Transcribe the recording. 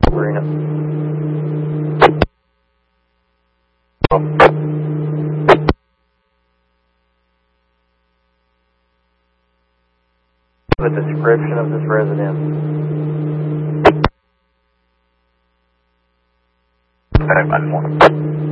Marina. The description of this residence. Okay, 9-1.